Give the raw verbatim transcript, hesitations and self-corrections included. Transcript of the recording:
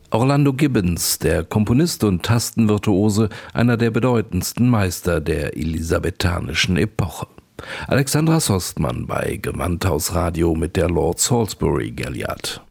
Orlando Gibbons, der Komponist und Tastenvirtuose, einer der bedeutendsten Meister der elisabethanischen Epoche. Alexandra Sostmann bei Gewandhaus Radio mit der Lord Salisbury Galliard.